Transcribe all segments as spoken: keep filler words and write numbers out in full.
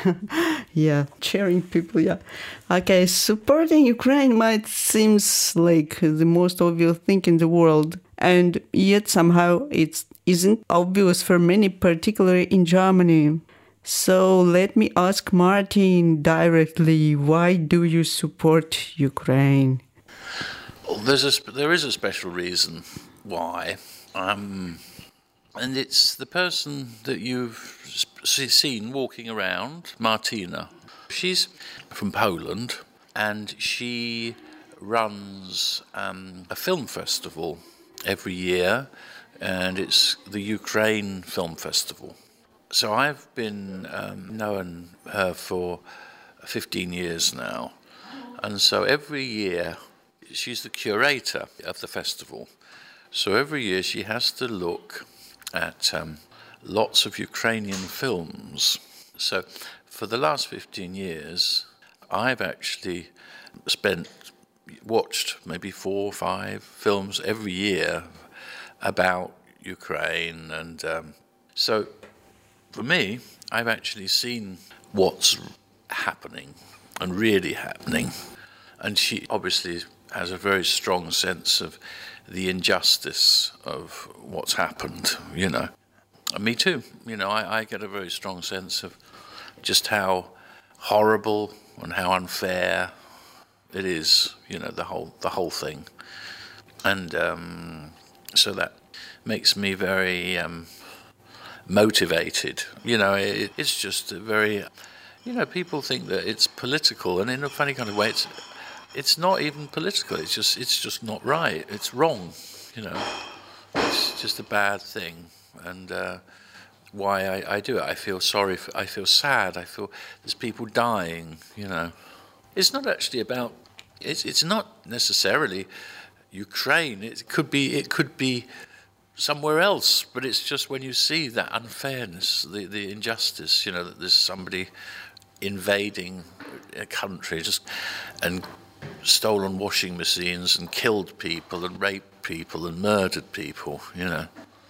Yeah, cheering people, yeah. Okay, supporting Ukraine might seems like the most obvious thing in the world, and yet somehow it isn't obvious for many, particularly in Germany. So let me ask Martin directly, why do you support Ukraine? Well, there's a, there is a special reason why. Um, and it's the person that you've seen walking around, Martina. She's from Poland, and she runs um, a film festival every year, and it's the Ukraine Film Festival. So I've been um, knowing her for fifteen years now, and so every year she's the curator of the festival. So every year she has to look at um, lots of Ukrainian films. So for the last fifteen years, I've actually spent, watched maybe four or five films every year about Ukraine. And um, so for me, I've actually seen what's happening and really happening. And she obviously has a very strong sense of the injustice of what's happened, you know. And me too, you know, I, I get a very strong sense of just how horrible and how unfair it is, you know, the whole the whole thing. And um, so that makes me very um, motivated. You know, it, it's just very, you know, people think that it's political, and in a funny kind of way, it's it's not even political. It's just it's just not right. It's wrong, you know. It's just a bad thing, and uh, why I, I do it. I feel sorry. For, I feel sad. I feel there's people dying. You know, it's not actually about. It's it's not necessarily Ukraine. It could be. It could be somewhere else. But it's just when you see that unfairness, the the injustice. You know, that there's somebody invading a country just and stolen washing machines and killed people and raped people and murdered people, you know.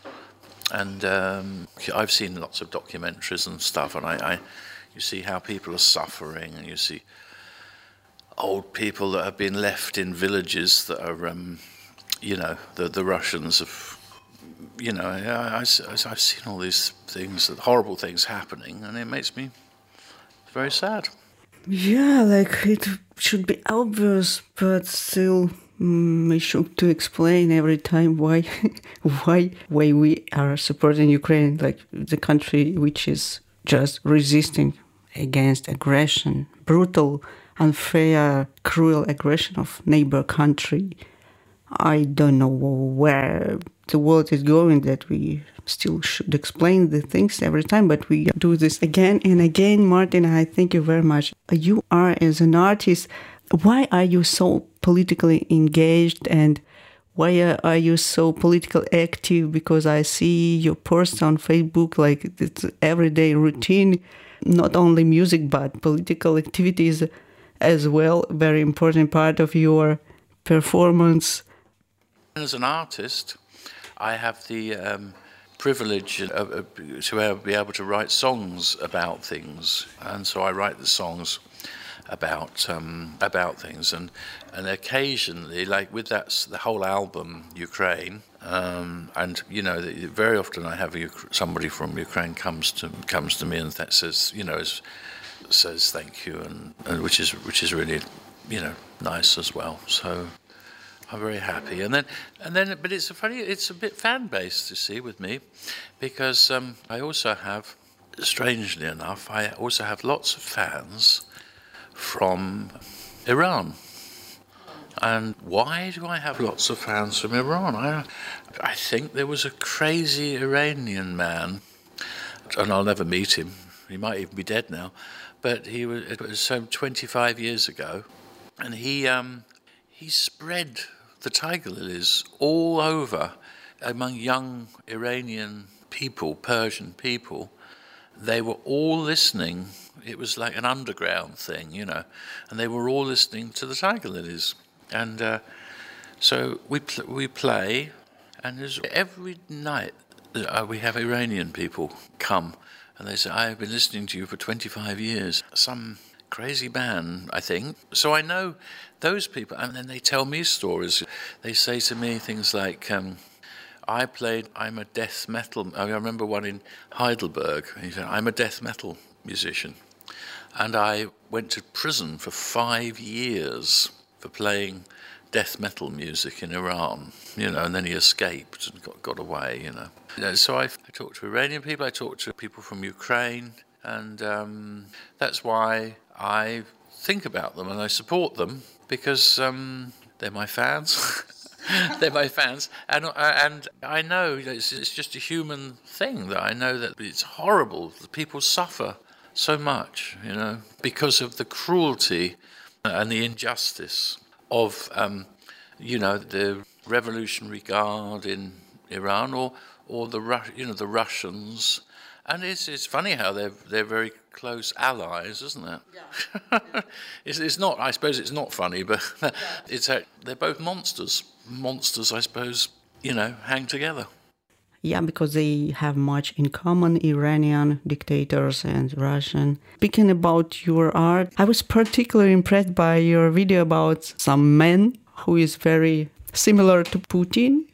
And um, I've seen lots of documentaries and stuff, and I, I, you see how people are suffering, and you see old people that have been left in villages that are, um, you know, the the Russians have, you know, I, I, I've seen all these things, horrible things happening, and it makes me very sad. Yeah, like it should be obvious, but still mm, we should to explain every time why, why, why we are supporting Ukraine, like the country which is just resisting against aggression, brutal, unfair, cruel aggression of neighbor country. I don't know where the world is going that we still should explain the things every time, but we do this again and again. Martin, I thank you very much. You are, as an artist, why are you so politically engaged, and why are you so politically active? Because I see your posts on Facebook, like it's everyday routine, not only music, but political activities as well. Very important part of your performance. As an artist, I have the um, privilege of, of, to be able to write songs about things, and so I write the songs about um, about things, and and occasionally, like with that the whole album Ukraine, um, and you know, very often I have a, somebody from Ukraine comes to comes to me and that says, you know, says thank you, and, and which is which is really, you know, nice as well. So I'm very happy, and then, and then, but it's a funny, it's a bit fan-based, you see, with me, because um, I also have, strangely enough, I also have lots of fans from Iran. And why do I have lots of fans from Iran? I, I think there was a crazy Iranian man, and I'll never meet him. He might even be dead now, but he was, it was some twenty-five years ago, and he um, he spread the tiger lilies all over among young Iranian people, Persian people. They were all listening. It was like an underground thing, you know, and they were all listening to the tiger lilies. And uh, so we pl- we play, and every night uh, we have Iranian people come And they say, I've been listening to you for twenty-five years. Some crazy band, I think. So I know those people, and then they tell me stories. They say to me things like, um, I played, I'm a death metal, I remember one in Heidelberg, he said, I'm a death metal musician. And I went to prison for five years for playing death metal music in Iran, you know, and then he escaped and got, got away, you know. You know so I, I talked to Iranian people, I talked to people from Ukraine, and um, that's why I think about them and I support them, because um, they're my fans. They're my fans, and and I know it's, it's just a human thing that I know that it's horrible. People suffer so much, you know, because of the cruelty and the injustice of, um, you know, the Revolutionary Guard in Iran, or or the you know the Russians. And it's it's funny how they're they're very close allies, isn't it? Yeah. it's it's not. I suppose it's not funny, but yeah. it's a, they're both monsters. Monsters, I suppose. You know, hang together. Yeah, because they have much in common, Iranian dictators and Russian. Speaking about your art, I was particularly impressed by your video about some man who is very similar to Putin,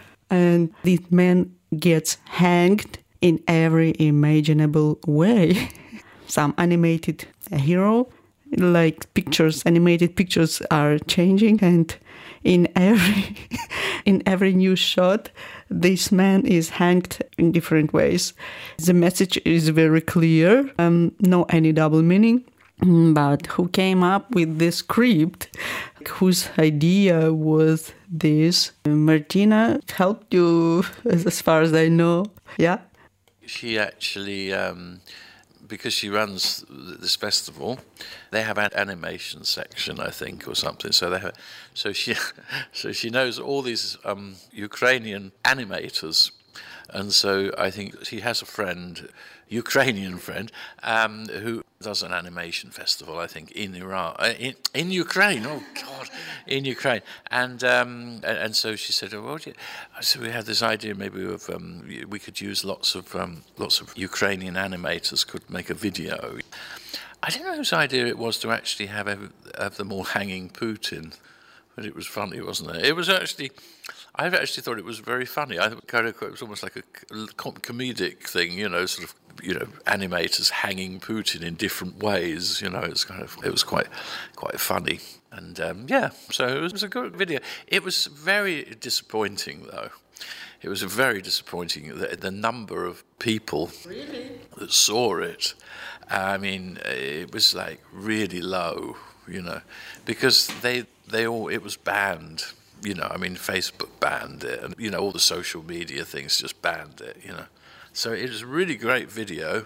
and this man gets hanged in every imaginable way. Some animated hero, like pictures, animated pictures are changing, and in every in every new shot, this man is hanged in different ways. The message is very clear, um, no any double meaning. But who came up with this script? Whose idea was this? Martina helped you, as far as I know. Yeah. She actually, um, because she runs this festival, they have an animation section, I think, or something. So they have, so she, so she knows all these um, Ukrainian animators, and so I think she has a friend, Ukrainian friend, um, who does an animation festival, I think, in Iran, uh, in, in Ukraine. Oh God, in Ukraine, and um, and, and so she said, "Oh, well, yeah." So we had this idea, maybe of um, we could use lots of um, lots of Ukrainian animators could make a video. I don't know whose idea it was to actually have have them all hanging Putin, but it was funny, wasn't it? It was actually. I actually thought it was very funny. I thought kind of it was almost like a comedic thing, you know, sort of, you know, animators hanging Putin in different ways. You know, it's kind of it was quite quite funny, and um, yeah, so it was, it was a good video. It was very disappointing, though. It was very disappointing the, the number of people really? that saw it. I mean, it was like really low, you know, because they they all it was banned. You know, I mean, Facebook banned it, and, you know, all the social media things just banned it, you know. So it was a really great video,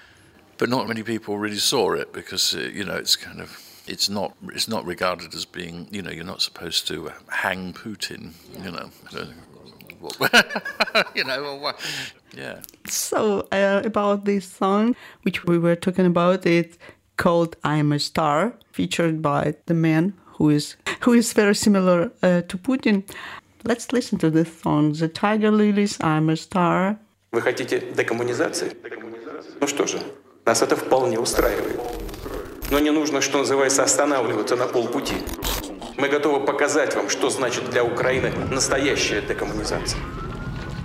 but not many people really saw it because, uh, you know, it's kind of, it's not, it's not regarded as being, you know, you're not supposed to hang Putin, you know. you know, yeah. So uh, about this song, which we were talking about, it's called I'm a Star, featured by the man who is who is very similar uh, to Putin. Let's listen to this song, The Tiger Lilies, I'm a Star. Вы хотите декоммунизации? Ну что же, нас это вполне устраивает. Но не нужно, что называется, останавливаться на полпути. Мы готовы показать вам, что значит для Украины настоящая декоммунизация.